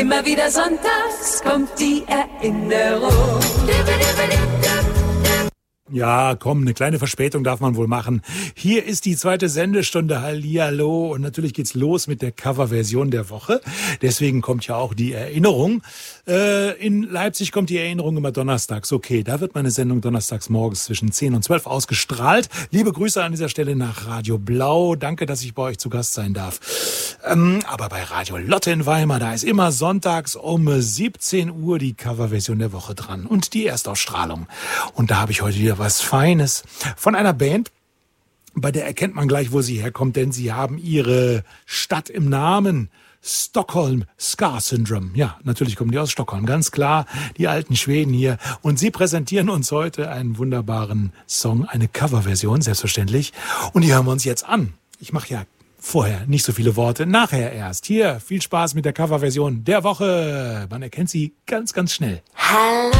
Immer wieder sonntags kommt die Erinnerung. Ja, komm, eine kleine Verspätung darf man wohl machen. Hier ist die zweite Sendestunde. Hallihallo. Und natürlich geht's los mit der Coverversion der Woche. Deswegen kommt ja auch die Erinnerung. In Leipzig kommt die Erinnerung immer donnerstags. Okay, da wird meine Sendung donnerstags morgens zwischen 10 und 12 ausgestrahlt. Liebe Grüße an dieser Stelle nach Radio Blau. Danke, dass ich bei euch zu Gast sein darf. Aber bei Radio Lotte in Weimar, da ist immer sonntags um 17 Uhr die Coverversion der Woche dran. Und die Erstausstrahlung. Und da habe ich heute wieder was Feines von einer Band, bei der erkennt man gleich, wo sie herkommt, denn sie haben ihre Stadt im Namen. Stockholm Scar Syndrome. Ja, natürlich kommen die aus Stockholm, ganz klar, die alten Schweden hier. Und sie präsentieren uns heute einen wunderbaren Song, eine Coverversion, selbstverständlich. Und die hören wir uns jetzt an. Ich mache ja vorher nicht so viele Worte, nachher erst. Hier, viel Spaß mit der Coverversion der Woche. Man erkennt sie ganz, ganz schnell. Hallo.